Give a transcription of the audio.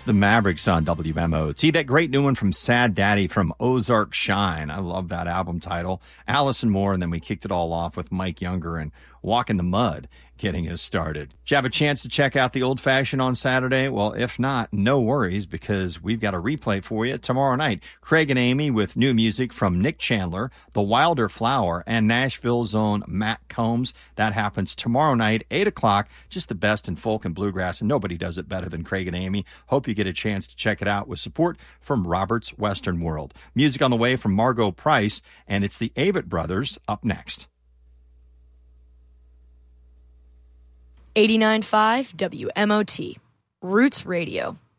It's the Mavericks on WMOT. That great new one from Sad Daddy from Ozark Shine. I love that album title. Allison Moore, and then we kicked it all off with Mike Younger and Walk in the Mud getting us started. Did you have a chance to check out the Old Fashioned on Saturday? Well, if not, no worries, because we've got a replay for you tomorrow night. Craig and Amy with new music from Nick Chandler, The Wilder Flower, and Nashville's own Matt Combs. That happens tomorrow night, 8 o'clock. Just the best in folk and bluegrass, and nobody does it better than Craig and Amy. Hope you get a chance to check it out with support from Robert's Western World. Music on the way from Margot Price, and it's the Avett Brothers up next. 89.5 WMOT, Roots Radio.